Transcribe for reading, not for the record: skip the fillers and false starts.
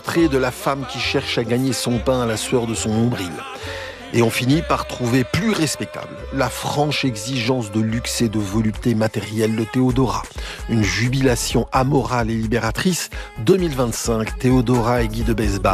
Trait de la femme qui cherche à gagner son pain à la sueur de son nombril. Et on finit par trouver plus respectable la franche exigence de luxe et de volupté matérielle de Théodora. Une jubilation amorale et libératrice. 2025, Théodora et Guy de Besbar.